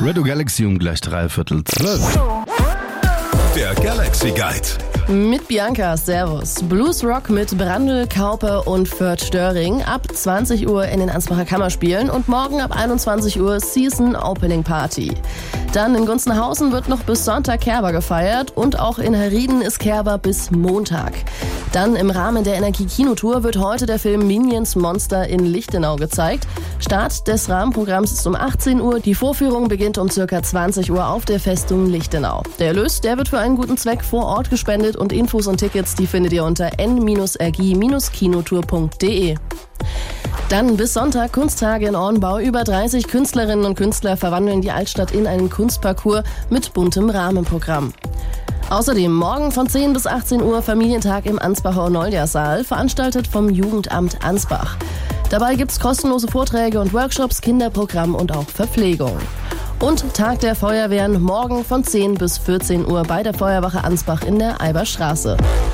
Radio Galaxy um gleich 11:45. Der Galaxy Guide. Mit Bianca, Servus. Blues Rock mit Brandl, Kauper und Ferd Störing ab 20 Uhr in den Ansbacher Kammerspielen und morgen ab 21 Uhr Season Opening Party. Dann in Gunzenhausen wird noch bis Sonntag Kerber gefeiert und auch in Herrieden ist Kerber bis Montag. Dann im Rahmen der Energie-Kinotour wird heute der Film Minions Monster in Lichtenau gezeigt. Start des Rahmenprogramms ist um 18 Uhr. Die Vorführung beginnt um ca. 20 Uhr auf der Festung Lichtenau. Der Erlös, der wird für einen guten Zweck vor Ort gespendet und Infos und Tickets, die findet ihr unter n-rg-kinotour.de. Dann bis Sonntag Kunsttage in Ornbau. Über 30 Künstlerinnen und Künstler verwandeln die Altstadt in einen Kunstparcours mit buntem Rahmenprogramm. Außerdem morgen von 10 bis 18 Uhr Familientag im Ansbacher Onolja-Saal, veranstaltet vom Jugendamt Ansbach. Dabei gibt's kostenlose Vorträge und Workshops, Kinderprogramm und auch Verpflegung. Und Tag der Feuerwehren morgen von 10 bis 14 Uhr bei der Feuerwache Ansbach in der Eiberstraße.